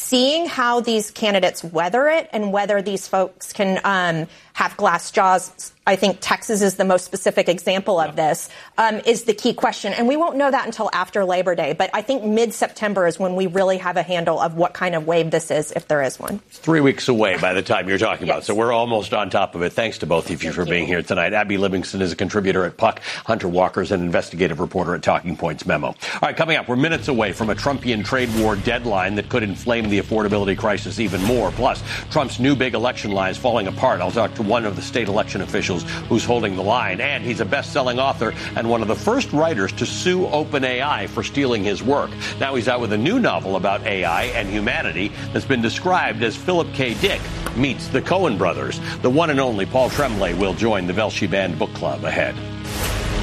seeing how these candidates weather it and whether these folks can have glass jaws. I think Texas is the most specific example of this, is the key question. And we won't know that until after Labor Day. But I think mid-September is when we really have a handle of what kind of wave this is, if there is one. It's 3 weeks away by the time you're talking about. So we're almost on top of it. Thanks to both of you for being here tonight. Abby Livingston is a contributor at Puck. Hunter Walker's an investigative reporter at Talking Points Memo. All right, coming up, we're minutes away from a Trumpian trade war deadline that could inflame the affordability crisis even more. Plus, Trump's new big election lie is falling apart. I'll talk to one of the state election officials who's holding the line. And he's a best-selling author and one of the first writers to sue OpenAI for stealing his work. Now he's out with a new novel about AI and humanity that's been described as Philip K. Dick meets the Coen brothers. The one and only Paul Tremblay will join the Velshi Band Book Club ahead.